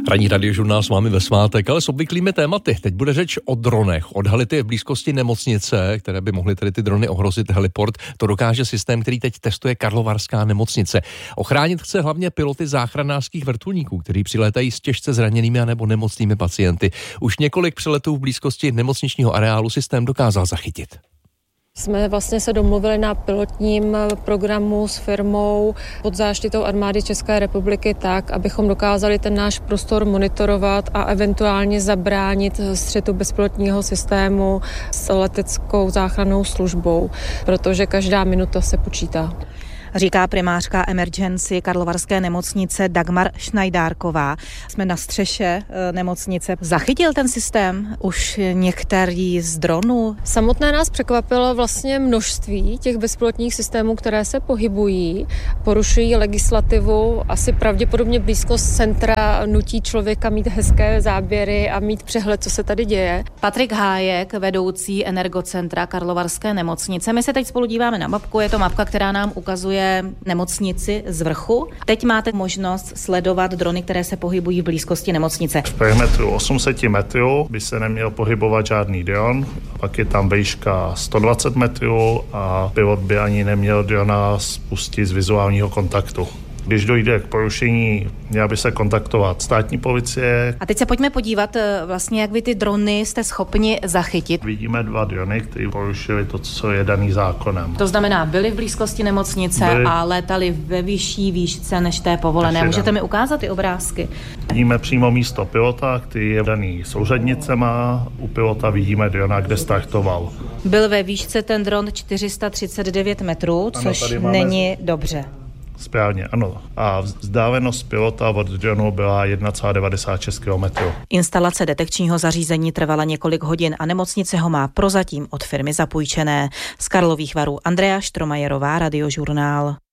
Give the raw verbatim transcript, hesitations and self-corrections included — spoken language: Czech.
Ranní radiožurnál s vámi ve svátek, ale s obvyklými tématy. Teď bude řeč o dronech. Odhalit je v blízkosti nemocnice, které by mohly tedy ty drony ohrozit heliport. To dokáže systém, který teď testuje Karlovarská nemocnice. Ochránit chce hlavně piloty záchranářských vrtulníků, kteří přilétají s těžce zraněnými anebo nemocnými pacienty. Už několik přeletů v blízkosti nemocničního areálu systém dokázal zachytit. Jsme vlastně se domluvili na pilotním programu s firmou pod záštitou armády České republiky tak, abychom dokázali ten náš prostor monitorovat a eventuálně zabránit střetu bezpilotního systému s leteckou záchrannou službou, protože každá minuta se počítá. Říká primářka emergency Karlovarské nemocnice Dagmar Šnajdárková. Jsme na střeše nemocnice. Zachytil ten systém už některý z dronů? Samotné nás překvapilo vlastně množství těch bezpilotních systémů, které se pohybují, porušují legislativu. Asi pravděpodobně blízkost centra nutí člověka mít hezké záběry a mít přehled, co se tady děje. Patrik Hájek, vedoucí Energocentra Karlovarské nemocnice. My se teď spolu díváme na mapku. Je to mapka, která nám ukazuje nemocnici z vrchu. Teď máte možnost sledovat drony, které se pohybují v blízkosti nemocnice. V perimetru osm set metrů by se neměl pohybovat žádný dron, pak je tam výška sto dvacet metrů a pilot by ani neměl drona spustit z vizuálního kontaktu. Když dojde k porušení, měla by se kontaktovat státní policie. A teď se pojďme podívat, vlastně, jak vy ty drony jste schopni zachytit. Vidíme dva drony, které porušily to, co je daný zákonem. To znamená, byli v blízkosti nemocnice byli... a létali ve vyšší výšce než té povolené. Můžete mi ukázat ty obrázky? Vidíme přímo místo pilota, který je daný souřadnicema. U pilota vidíme drona, kde startoval. Byl ve výšce ten dron čtyři sta třicet devět metrů, ano, což máme... není dobře. Správně, ano. A vzdálenost pilota od dronu byla jedna celá devadesát šest kilometrů. Instalace detekčního zařízení trvala několik hodin a nemocnice ho má prozatím od firmy zapůjčené. Z Karlových Varů Andrea Štromajerová, Radiožurnál.